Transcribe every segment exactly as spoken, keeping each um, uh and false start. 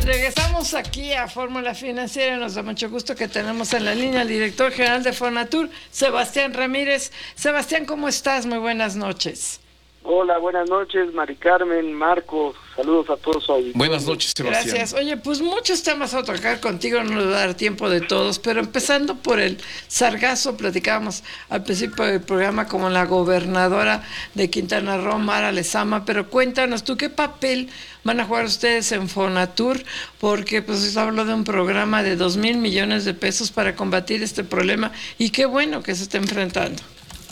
Regresamos aquí a Fórmula Financiera. Nos da mucho gusto que tenemos en la línea al director general de Fonatur, Sebastián Ramírez. Sebastián, ¿cómo estás? Muy buenas noches. Hola, buenas noches, Mari Carmen, Marcos, saludos a todos hoy. Buenas noches, Sebastián. Gracias. Oye, pues muchos temas a tocar contigo, no nos va a dar tiempo de todos, pero empezando por el sargazo, platicábamos al principio del programa como la gobernadora de Quintana Roo, Mara Lezama, pero cuéntanos tú, ¿qué papel van a jugar ustedes en Fonatur? Porque pues se habló de un programa de dos mil millones de pesos para combatir este problema, y qué bueno que se está enfrentando.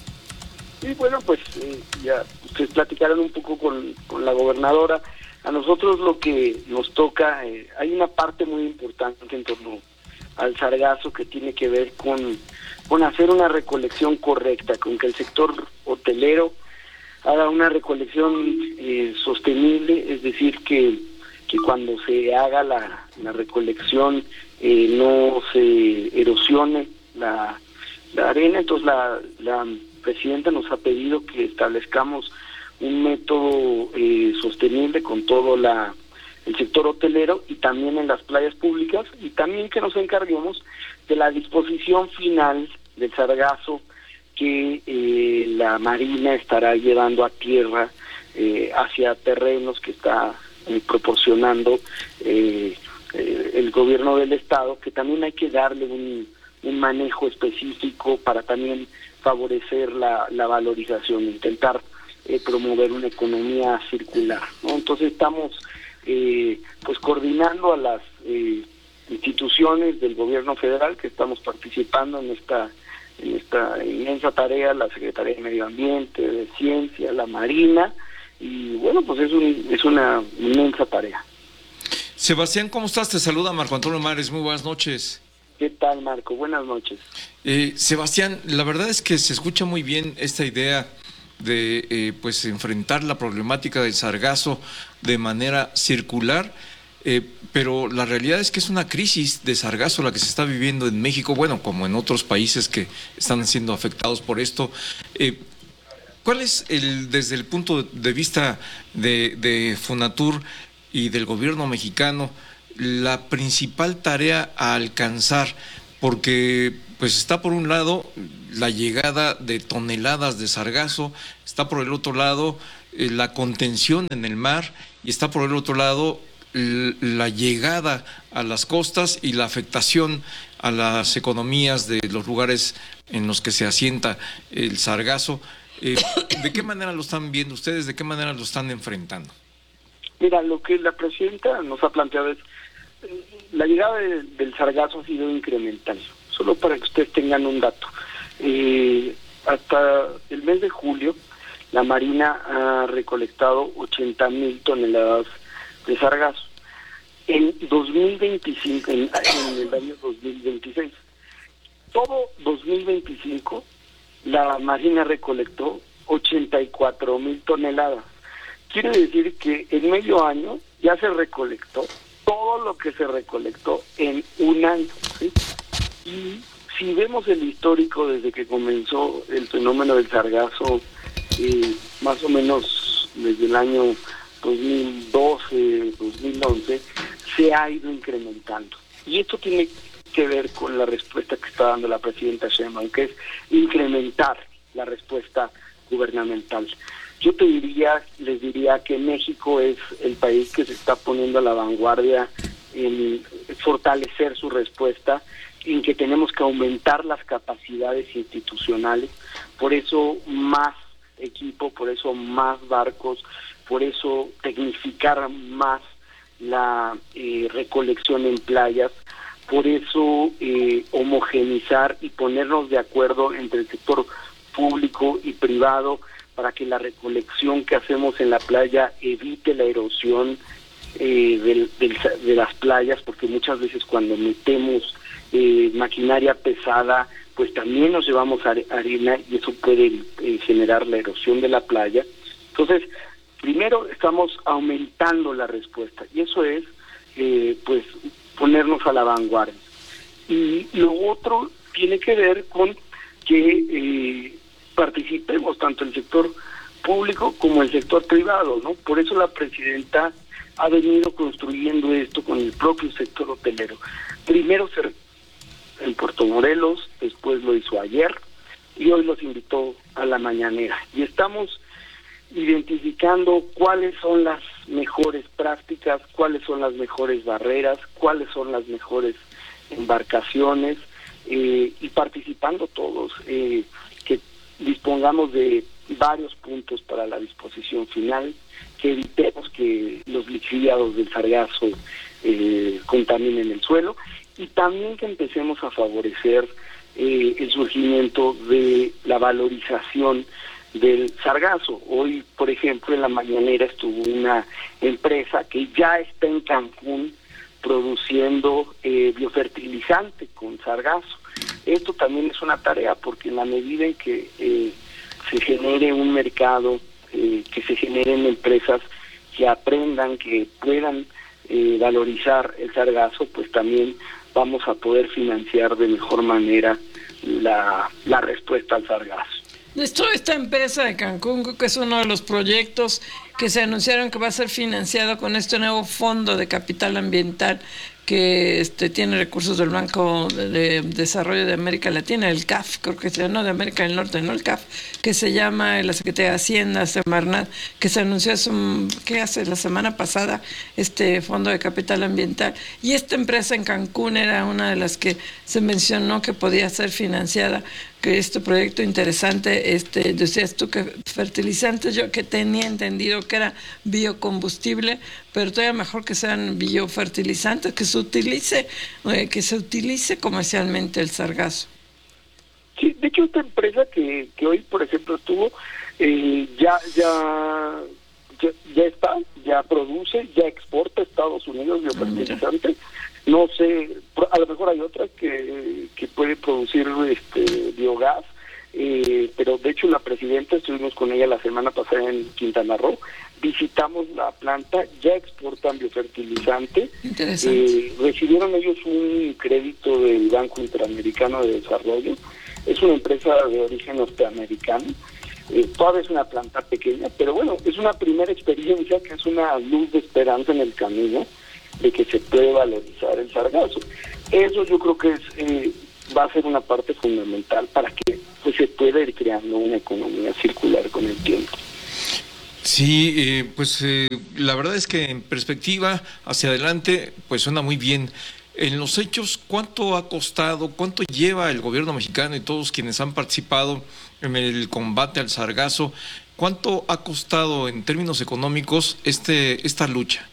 Y bueno, pues eh, ya ustedes platicaron un poco con, con la gobernadora. A nosotros lo que nos toca, eh, hay una parte muy importante en torno al sargazo que tiene que ver con, con hacer una recolección correcta, con que el sector hotelero haga una recolección eh, sostenible, es decir, que, que cuando se haga la, la recolección eh, no se erosione la, la arena. Entonces la... la presidenta nos ha pedido que establezcamos un método eh, sostenible con todo la el sector hotelero y también en las playas públicas, y también que nos encarguemos de la disposición final del sargazo que eh, la Marina estará llevando a tierra eh, hacia terrenos que está eh, proporcionando eh, eh, el gobierno del estado, que también hay que darle un, un manejo específico para también favorecer la, la valorización, intentar eh, promover una economía circular, ¿no? Entonces estamos eh, pues coordinando a las eh, instituciones del gobierno federal que estamos participando en esta en esta inmensa tarea, la Secretaría de Medio Ambiente, de Ciencia, la Marina, y bueno, pues es, un, es una inmensa tarea. Sebastián, ¿cómo estás? Te saluda Marco Antonio Mares, muy buenas noches. ¿Qué tal, Marco? Buenas noches. Eh, Sebastián, la verdad es que se escucha muy bien esta idea de eh, pues enfrentar la problemática del sargazo de manera circular, eh, pero la realidad es que es una crisis de sargazo la que se está viviendo en México, bueno, como en otros países que están siendo afectados por esto. Eh, ¿Cuál es, el desde el punto de vista de, de Fonatur y del gobierno mexicano, la principal tarea a alcanzar? Porque pues está por un lado la llegada de toneladas de sargazo, está por el otro lado eh, la contención en el mar, y está por el otro lado l- la llegada a las costas y la afectación a las economías de los lugares en los que se asienta el sargazo. Eh, ¿De qué manera lo están viendo ustedes? ¿De qué manera lo están enfrentando? Mira, lo que la presidenta nos ha planteado es la llegada de, del sargazo ha sido incremental. Solo para que ustedes tengan un dato, eh, hasta el mes de julio la Marina ha recolectado ochenta mil toneladas de sargazo. En dos mil veinticinco, en, en el año dos mil veintiséis, todo dos mil veinticinco la Marina recolectó ochenta y cuatro mil toneladas. Quiere decir que en medio año ya se recolectó todo lo que se recolectó en un año, ¿sí? Y si vemos el histórico desde que comenzó el fenómeno del sargazo, eh, más o menos desde el año dos mil doce, dos mil once, se ha ido incrementando. Y esto tiene que ver con la respuesta que está dando la presidenta Sheinbaum, que es incrementar la respuesta gubernamental. Yo te diría, les diría que México es el país que se está poniendo a la vanguardia en fortalecer su respuesta, en que tenemos que aumentar las capacidades institucionales, por eso más equipo, por eso más barcos, por eso tecnificar más la eh, recolección en playas, por eso eh, homogenizar y ponernos de acuerdo entre el sector público y privado para que la recolección que hacemos en la playa evite la erosión eh, del, del, de las playas, porque muchas veces cuando metemos eh, maquinaria pesada, pues también nos llevamos arena y eso puede eh, generar la erosión de la playa. Entonces, primero estamos aumentando la respuesta y eso es eh, pues ponernos a la vanguardia. Y lo otro tiene que ver con que eh, participemos tanto el sector público como el sector privado, ¿no? Por eso la presidenta ha venido construyendo esto con el propio sector hotelero. Primero se en Puerto Morelos, después lo hizo ayer y hoy los invitó a la mañanera. Y estamos identificando cuáles son las mejores prácticas, cuáles son las mejores barreras, cuáles son las mejores embarcaciones, eh, y participando todos, eh, que dispongamos de varios puntos para la disposición final, que evitemos que los lixiviados del sargazo eh, contaminen el suelo, y también que empecemos a favorecer eh, el surgimiento de la valorización del sargazo. Hoy, por ejemplo, en la mañanera estuvo una empresa que ya está en Cancún produciendo eh, biofertilizante con sargazo. Esto también es una tarea, porque en la medida en que eh, se genere un mercado, eh, que se generen empresas que aprendan, que puedan eh, valorizar el sargazo, pues también vamos a poder financiar de mejor manera la, la respuesta al sargazo. Esto, esta empresa de Cancún, creo que es uno de los proyectos que se anunciaron que va a ser financiado con este nuevo fondo de capital ambiental que este tiene recursos del Banco de, de Desarrollo de América Latina, el C A F, creo que se llama, no, de América del Norte, no el C A F, que se llama la Secretaría de Hacienda, Semarnat, que se anunció hace, ¿qué hace? La semana pasada, este fondo de capital ambiental. Y esta empresa en Cancún era una de las que se mencionó que podía ser financiada, que este proyecto interesante, este decías tú que fertilizantes, yo que tenía entendido que era biocombustible, pero todavía mejor que sean biofertilizantes, que se utilice, eh, que se utilice comercialmente el sargazo. Sí, de hecho esta empresa que, que hoy, por ejemplo, estuvo, eh, ya, ya, ya, ya está, ya produce, ya exporta a Estados Unidos biofertilizante. Ah, no sé, a lo mejor hay otra que, que puede producir este biogás, eh, pero de hecho la presidenta, estuvimos con ella la semana pasada en Quintana Roo, visitamos la planta, ya exportan biofertilizante. Interesante. Eh, recibieron ellos un crédito del Banco Interamericano de Desarrollo, es una empresa de origen norteamericano, eh, todavía es una planta pequeña, pero bueno, es una primera experiencia que es una luz de esperanza en el camino de que se puede valorizar el sargazo. Eso yo creo que es eh, va a ser una parte fundamental para que pues, se pueda ir creando una economía circular con el tiempo. Sí, eh, pues eh, la verdad es que en perspectiva hacia adelante, pues suena muy bien. En los hechos, ¿cuánto ha costado, cuánto lleva el gobierno mexicano y todos quienes han participado en el combate al sargazo? ¿Cuánto ha costado en términos económicos este esta lucha?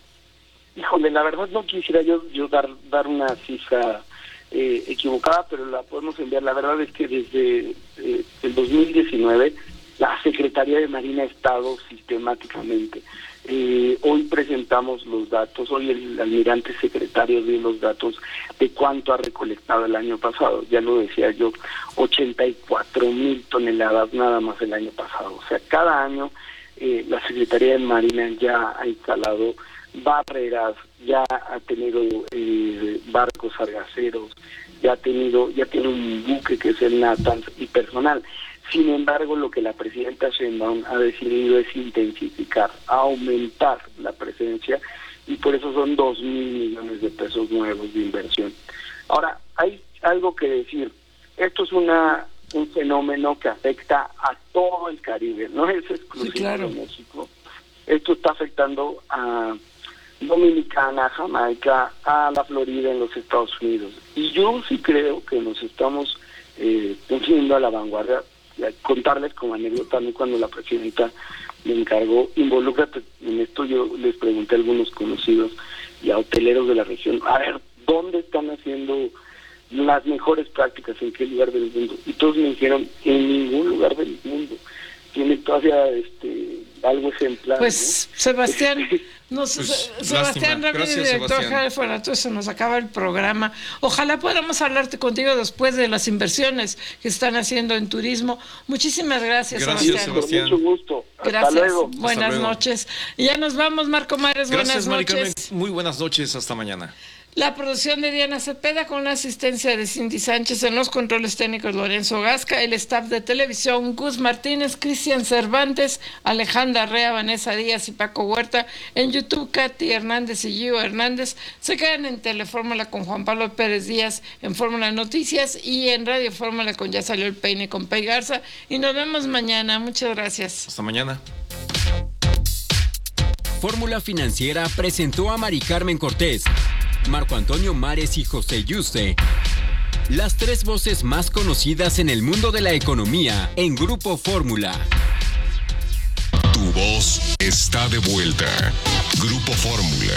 Híjole, la verdad no quisiera yo, yo dar, dar una cifra eh, equivocada, pero la podemos enviar. La verdad es que desde eh, el dos mil diecinueve la Secretaría de Marina ha estado sistemáticamente. Eh, hoy presentamos los datos, hoy el almirante secretario dio los datos de cuánto ha recolectado el año pasado. Ya lo decía yo, ochenta y cuatro mil toneladas nada más el año pasado. O sea, cada año eh, la Secretaría de Marina ya ha instalado barreras, ya ha tenido eh, barcos sargaceros, ya ha tenido, ya tiene un buque que es el Natanz y personal. Sin embargo, lo que la presidenta Sheinbaum ha decidido es intensificar, aumentar la presencia, y por eso son dos mil millones de pesos nuevos de inversión. Ahora, hay algo que decir. Esto es una un fenómeno que afecta a todo el Caribe, no es exclusivo sí, claro. de México. Esto está afectando a Dominicana, Jamaica, a la Florida en los Estados Unidos. Y yo sí creo que nos estamos eh, poniendo a la vanguardia. Contarles como anécdota, a mí cuando la presidenta me encargó, involúcrate en esto, yo les pregunté a algunos conocidos y a hoteleros de la región, a ver, ¿dónde están haciendo las mejores prácticas? ¿En qué lugar del mundo? Y todos me dijeron, en ningún lugar del mundo. Tiene todavía este algo ejemplar. Pues, ¿no? Sebastián, nos, pues, Sebastián Ramírez, director general de entonces se nos acaba el programa. Ojalá podamos hablarte contigo después de las inversiones que están haciendo en turismo. Muchísimas gracias, gracias Sebastián. Sebastián. Con mucho gusto. Hasta gracias. Luego. Buenas Hasta luego. noches. Y ya nos vamos, Marco Mares. Gracias, buenas noches. Mari Carmen. Muy buenas noches. Hasta mañana. La producción de Diana Cepeda con la asistencia de Cindy Sánchez, en los controles técnicos Lorenzo Gasca, el staff de televisión Gus Martínez, Cristian Cervantes, Alejandra Rea, Vanessa Díaz y Paco Huerta. En YouTube, Katy Hernández y Gio Hernández. Se quedan en Telefórmula con Juan Pablo Pérez Díaz, en Fórmula Noticias, y en Radio Fórmula con Ya Salió el Peine con Pei Garza. Y nos vemos mañana. Muchas gracias. Hasta mañana. Fórmula Financiera presentó a Mari Carmen Cortés, Marco Antonio Mares y José Yuste, las tres voces más conocidas en el mundo de la economía en Grupo Fórmula. Tu voz está de vuelta. Grupo Fórmula.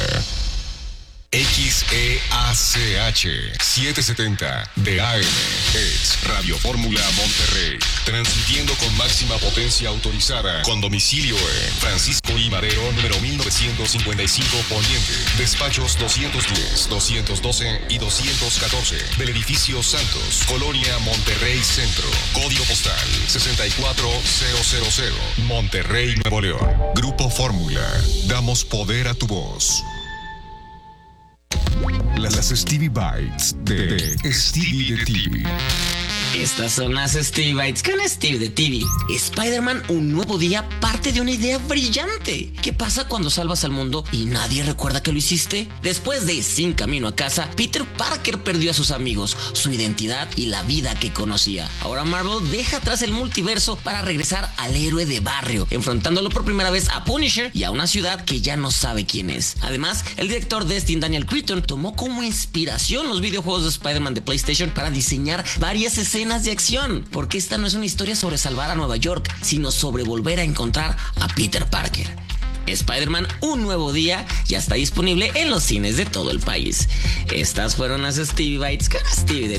X E A C H setecientos setenta de A M es Radio Fórmula Monterrey, transmitiendo con máxima potencia autorizada, con domicilio en Francisco I. Madero, número mil novecientos cincuenta y cinco Poniente, despachos doscientos diez, doscientos doce y doscientos catorce, del edificio Santos, Colonia Monterrey Centro, código postal sesenta y cuatro mil, Monterrey, Nuevo León. Grupo Fórmula, damos poder a tu voz. Las Stevie Bites de, de Stevie de T V. Estas son las Stevie Bites con Stevie de T V. Spider-Man, un nuevo día, parte de una idea brillante. ¿Qué pasa cuando salvas al mundo y nadie recuerda que lo hiciste? Después de Sin Camino a Casa, Peter Parker perdió a sus amigos, su identidad y la vida que conocía. Ahora Marvel deja atrás el multiverso para regresar al héroe de barrio, enfrentándolo por primera vez a Punisher y a una ciudad que ya no sabe quién es. Además, el director Destin Daniel Cretton tomó como inspiración los videojuegos de Spider-Man de PlayStation para diseñar varias escenas de acción, porque esta no es una historia sobre salvar a Nueva York, sino sobre volver a encontrar a Peter Parker. Spider-Man, un nuevo día, ya está disponible en los cines de todo el país. Estas fueron las Stevie Bites con Stevie de